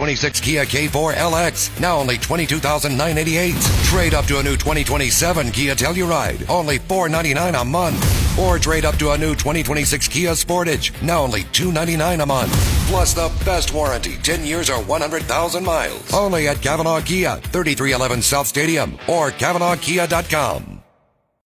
2026 Kia K4 LX, now only $22,988. Trade up to a new 2027 Kia Telluride, only $499 a month. Or trade up to a new 2026 Kia Sportage, now only $299 a month. Plus the best warranty, 10 years or 100,000 miles. Only at Cavanaugh Kia, 3311 South Stadium or CavanaughKia.com.